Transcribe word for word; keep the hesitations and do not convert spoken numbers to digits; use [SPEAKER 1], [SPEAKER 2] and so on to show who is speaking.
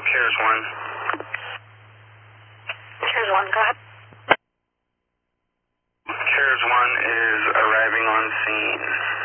[SPEAKER 1] Here's one.
[SPEAKER 2] Here's one, go ahead.
[SPEAKER 1] Here's one is arriving on scene.